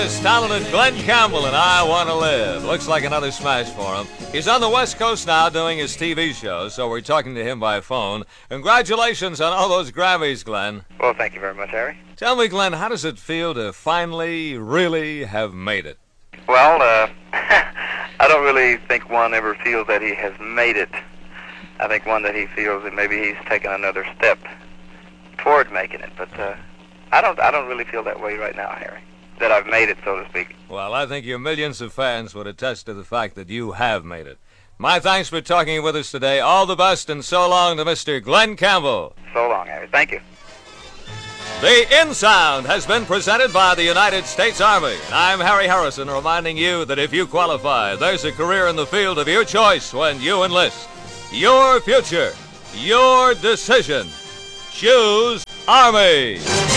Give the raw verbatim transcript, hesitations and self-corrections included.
Yes, talented Glen Campbell and I Want to Live. Looks like another smash for him. He's on the West Coast now doing his T V show, so we're talking to him by phone. Congratulations on all those Grammys, Glen. Well, thank you very much, Harry. Tell me, Glen, how does it feel to finally, really have made it? Well, uh, I don't really think one ever feels that he has made it. I think one that he feels that maybe he's taken another step toward making it, but uh, I don't I don't really feel that way right now, Harry, that I've made it, so to speak. Well, I think your millions of fans would attest to the fact that you have made it. My thanks for talking with us today. All the best, and so long to Mister Glen Campbell. So long, Harry. Thank you. The In Sound has been presented by the United States Army. And I'm Harry Harrison, reminding you that if you qualify, there's a career in the field of your choice when you enlist. Your future, your decision. Choose Army.